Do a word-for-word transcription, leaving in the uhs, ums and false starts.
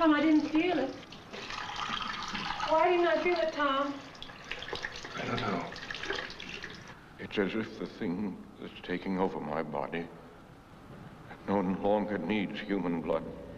come, I didn't feel it. Why didn't I feel it, Tom? I don't know. It's as if the thing that's taking over my body no longer needs human blood.